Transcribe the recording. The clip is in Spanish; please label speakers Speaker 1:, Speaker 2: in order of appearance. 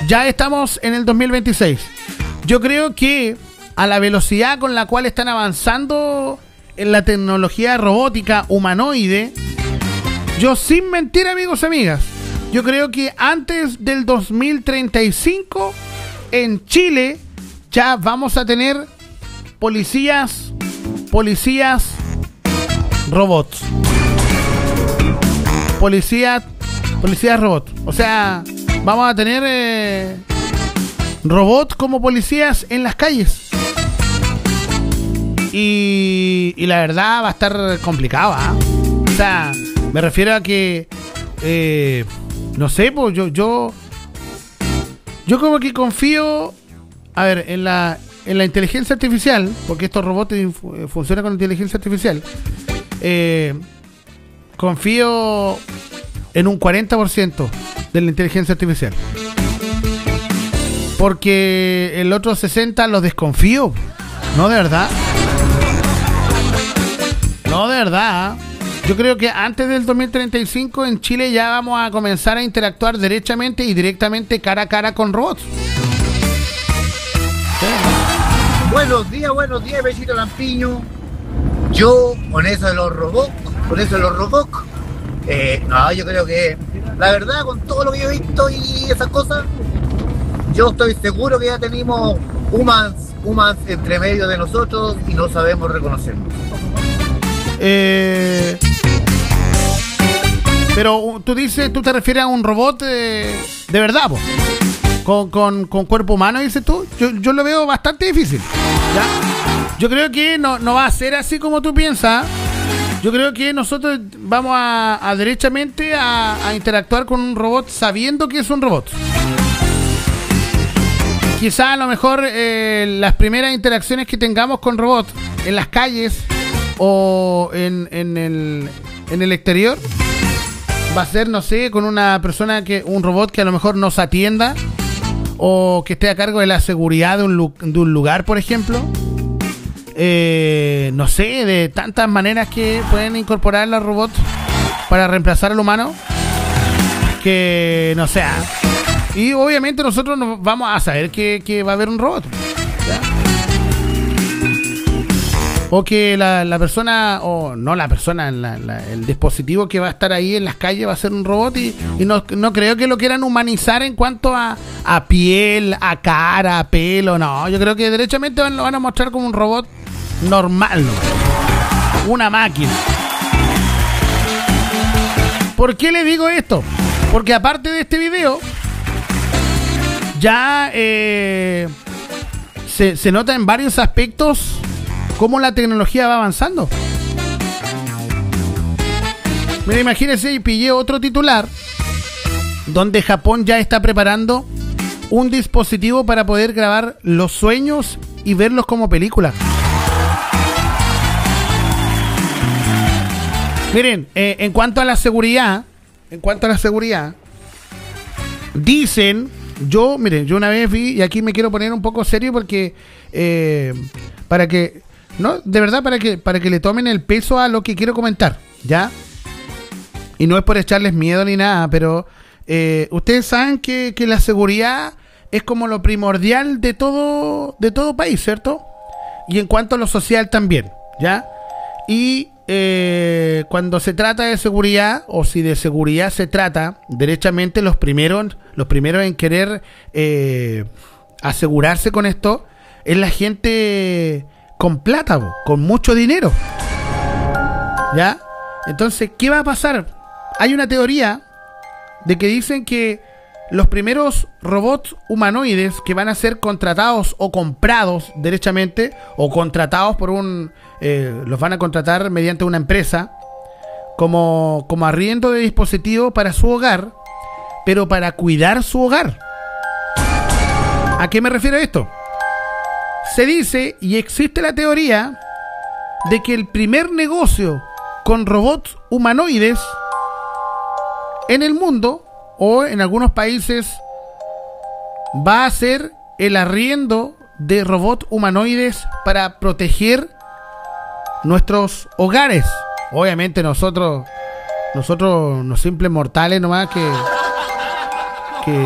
Speaker 1: ya estamos en el 2026. Yo creo que a la velocidad con la cual están avanzando en la tecnología robótica humanoide, yo sin mentir, amigos y amigas, yo creo que antes del 2035 en Chile ya vamos a tener policías robots. Policías robots. O sea, vamos a tener robots como policías en las calles. Y la verdad va a estar complicado, ¿eh? O sea, me refiero a que no sé, pues yo como que confío, a ver, en la inteligencia artificial, porque estos robots funcionan con inteligencia artificial. Confío en un 40% de la inteligencia artificial, porque el otro 60% los desconfío. No, de verdad. No, de verdad. Yo creo que antes del 2035 en Chile ya vamos a comenzar a interactuar derechamente y directamente cara a cara con robots.
Speaker 2: Buenos días, besito Lampiño. Yo, con eso de los robots, no, yo creo que, la verdad, con todo lo que yo he visto y esas cosas, yo estoy seguro que ya tenemos humans entre medio de nosotros y no sabemos reconocernos.
Speaker 1: Pero tú te refieres a un robot de verdad, po. Con cuerpo humano, dices tú. Yo lo veo bastante difícil, ¿ya? Yo creo que no va a ser así como tú piensas. Yo creo que nosotros vamos a derechamente a interactuar con un robot sabiendo que es un robot. Quizá a lo mejor las primeras interacciones que tengamos con robots en las calles o en el exterior va a ser, no sé, con un robot que a lo mejor nos atienda o que esté a cargo de la seguridad de un lugar, por ejemplo. No sé, de tantas maneras que pueden incorporar los robots para reemplazar al humano, que no sé. Y obviamente nosotros nos vamos a saber que va a haber un robot, ¿ya? O que la persona, o no la persona, el dispositivo que va a estar ahí en las calles va a ser un robot, y no creo que lo quieran humanizar en cuanto a piel, a cara, a pelo, no. Yo creo que derechamente lo van a mostrar como un robot normal, ¿no? Una máquina. ¿Por qué le digo esto? Porque aparte de este video, ya se nota en varios aspectos cómo la tecnología va avanzando. Mira, imagínense, y pillé otro titular donde Japón ya está preparando un dispositivo para poder grabar los sueños y verlos como películas. Miren, en cuanto a la seguridad, dicen, yo una vez vi, y aquí me quiero poner un poco serio porque para que le tomen el peso a lo que quiero comentar, ¿ya? Y no es por echarles miedo ni nada, pero ustedes saben que la seguridad es como lo primordial de todo país, ¿cierto? Y en cuanto a lo social también, ¿ya? Y cuando se trata de seguridad, o si de seguridad se trata, derechamente los primeros en querer asegurarse con esto es la gente con plata, con mucho dinero, ¿ya? Entonces, ¿qué va a pasar? Hay una teoría de que dicen que los primeros robots humanoides que van a ser contratados o comprados derechamente, o contratados por los van a contratar mediante una empresa como arriendo de dispositivos para su hogar, pero para cuidar su hogar. ¿A qué me refiero a esto? Se dice, y existe la teoría, de que el primer negocio con robots humanoides en el mundo, o en algunos países, va a ser el arriendo de robots humanoides para proteger nuestros hogares. Obviamente nosotros los simples mortales nomás, que